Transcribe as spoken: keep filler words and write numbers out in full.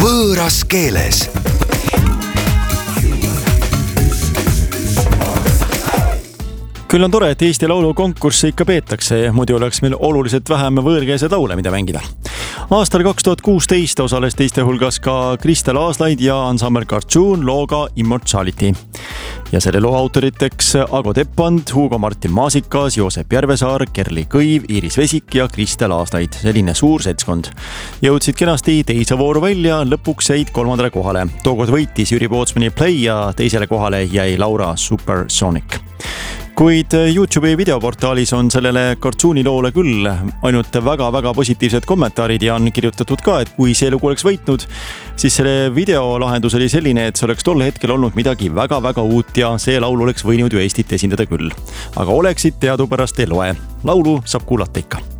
võõras keeles. Küll on tore, et Eesti Laulu konkursse ikka peetakse ja muidu oleks meil oluliselt vähem võõrkeelseid laule, mida mängida. Aastal kaks tuhat kuusteist osales teiste hulgas ka Kristel Aaslaid ja ansambel Cartoon looga Immortality. Ja selle loo autoriteks Ago Teppand, Hugo Martin Maasikas, Joosep Järvesaar, Kerli Kõiv, Iiris Vesik ja Kristel Aaslaid. Selline suur seltskond. Jõudsid kenasti teise vooru välja, lõpuks jäid kolmandale kohale. Tookord võitis Jüri Pootsmani Play ja teisele kohale jäi Laura Supersonic. Kuid YouTube'i videoportaalis on sellele Cartooni loole küll ainult väga-väga positiivsed kommentaarid ja on kirjutatud ka, et kui see lugu oleks võitnud, siis selle videolahendus oli selline, et see oleks tol hetkel olnud midagi väga-väga uut ja see laul oleks võinud ju Eestit esindada küll. Aga oleksid teadupärast ei loe. Laulu saab kuulata ikka.